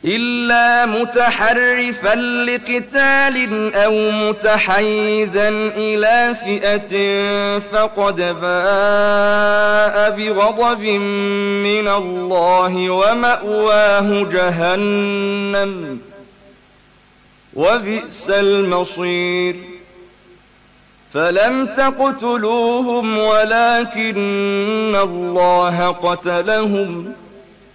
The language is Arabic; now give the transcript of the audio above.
إلا متحرفا لقتال أو متحيزا إلى فئة فقد باء بغضب من الله ومأواه جهنم وبئس المصير فلم تقتلوهم ولكن الله قتلهم